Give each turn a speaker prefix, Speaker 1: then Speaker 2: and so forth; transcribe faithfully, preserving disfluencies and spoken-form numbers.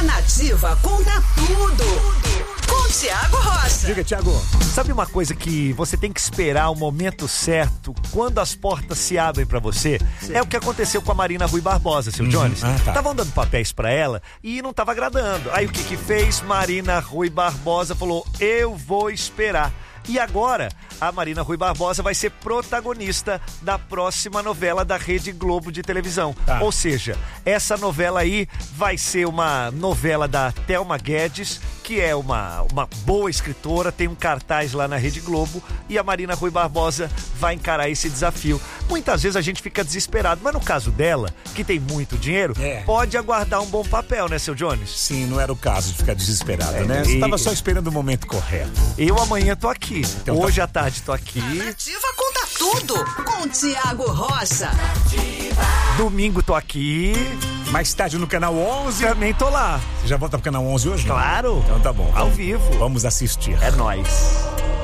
Speaker 1: Nativa conta tudo. Com Thiago Rocha.
Speaker 2: Diga, Thiago, sabe uma coisa que você tem que esperar o momento certo, quando as portas se abrem pra você? Sim. É o que aconteceu com a Marina Rui Barbosa, seu uhum. Jones. Estavam ah, tá. dando papéis pra ela e não tava agradando. Aí o que que fez? Marina Rui Barbosa falou, eu vou esperar. E agora, a Marina Rui Barbosa vai ser protagonista da próxima novela da Rede Globo de televisão. Tá. Ou seja, essa novela aí vai ser uma novela da Thelma Guedes, que é uma, uma boa escritora, tem um cartaz lá na Rede Globo, e a Marina Rui Barbosa vai encarar esse desafio. Muitas vezes a gente fica desesperado, mas no caso dela, que tem muito dinheiro, é. pode aguardar um bom papel, né, seu Jones?
Speaker 3: Sim, não era o caso de ficar desesperado, é, né? Você estava só esperando o momento correto.
Speaker 2: Eu amanhã tô aqui. Então, hoje tá... à tarde tô aqui.
Speaker 1: Nativa conta tudo com Thiago Rocha.
Speaker 2: Domingo tô aqui.
Speaker 3: Mais tarde no canal onze.
Speaker 2: Também tô lá.
Speaker 3: Você já volta pro canal onze hoje?
Speaker 2: Claro.
Speaker 3: Não? Então tá bom.
Speaker 2: Ao vivo.
Speaker 3: Vamos assistir.
Speaker 2: É nóis.